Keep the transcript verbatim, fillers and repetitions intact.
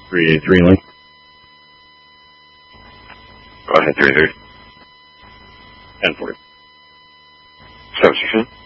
three eight three link. Go ahead, three three. ten forty. seven six seven.